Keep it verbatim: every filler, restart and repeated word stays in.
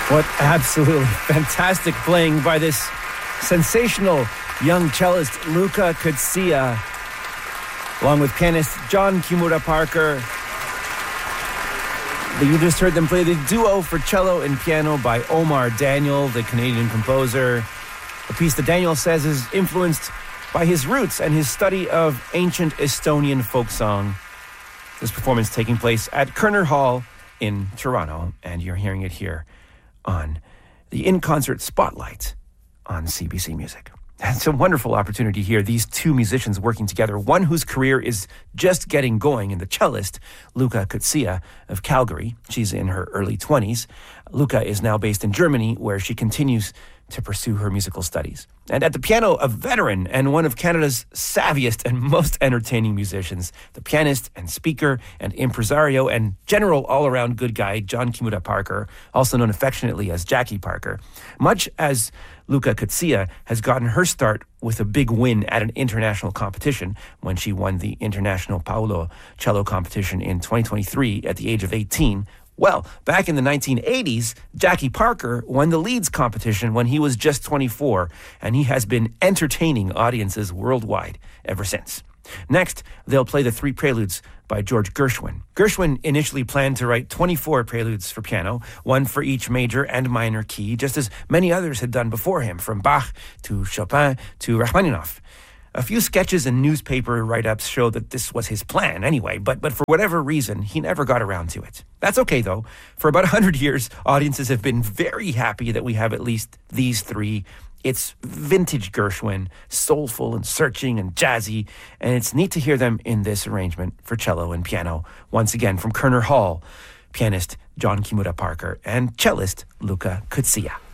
What absolutely fantastic playing by this sensational young cellist, Luca Coetzee, along with pianist John Kimura Parker. You just heard them play the duo for cello and piano by Omar Daniel, the Canadian composer. A piece that Daniel says is influenced by his roots and his study of ancient Estonian folk song. This performance taking place at Kerner Hall in Toronto, and you're hearing it here on the In-Concert Spotlight on C B C Music. It's a wonderful opportunity here, these two musicians working together, one whose career is just getting going, and the cellist, Luca Coetzee of Calgary. She's in her early twenties. Luca is now based in Germany, where she continues to pursue her musical studies. And at the piano, a veteran and one of Canada's savviest and most entertaining musicians, the pianist and speaker and impresario and general all-around good guy, John Kimura Parker, also known affectionately as Jackie Parker. Much as Luca Coetzee has gotten her start with a big win at an international competition when she won the International Paolo Cello Competition in twenty twenty-three at the age of eighteen. Well, back in the nineteen eighties, Jackie Parker won the Leeds competition when he was just twenty-four, and he has been entertaining audiences worldwide ever since. Next, they'll play the three preludes by George Gershwin. Gershwin initially planned to write twenty-four preludes for piano, one for each major and minor key, just as many others had done before him, from Bach to Chopin to Rachmaninoff. A few sketches and newspaper write-ups show that this was his plan anyway, but but for whatever reason, he never got around to it. That's okay, though. For about one hundred years, audiences have been very happy that we have at least these three. It's vintage Gershwin, soulful and searching and jazzy, and it's neat to hear them in this arrangement for cello and piano. Once again, from Kerner Hall, pianist John Kimura Parker and cellist Luca Coetzee.